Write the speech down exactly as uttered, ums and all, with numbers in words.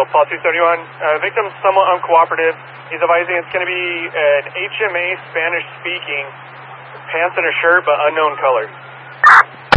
Paul two seventy-one. Uh, victim's somewhat uncooperative. He's advising it's going to be an H M A Spanish speaking, pants and a shirt, but unknown color.